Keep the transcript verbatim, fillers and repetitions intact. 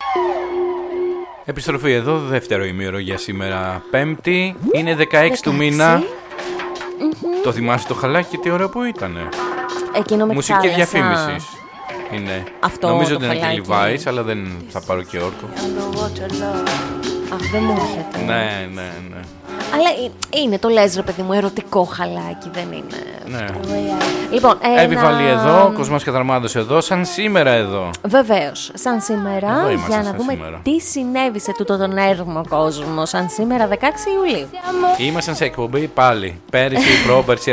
Επιστροφή εδώ, δεύτερο ημίωρο για σήμερα. Πέμπτη, είναι δεκαέξι του μήνα. Mm-hmm. Το θυμάσαι το χαλάκι, τι ώρα που ήτανε. Εκείνο με μουσική διαφήμισης. Είναι. Αυτό νομίζω ότι ότι είναι και Levi's, αλλά δεν θα πάρω και όρκο. Αχ, δεν μου έρχεται. Ναι, ναι, ναι. Αλλά είναι, το λες ρε παιδί μου, ερωτικό χαλάκι, δεν είναι. Ναι. Λοιπόν, ένα... Εύη εδώ, Κοσμάς Καταρμάδος εδώ, σαν σήμερα εδώ. Βεβαίως, σαν σήμερα, για να δούμε σήμερα. τι συνέβη σε τούτο τον έρμο κόσμο, σαν σήμερα δεκαέξι Ιουλίου. Ήμασταν σε εκπομπή πάλι, πέρυσι, πρόπερσι,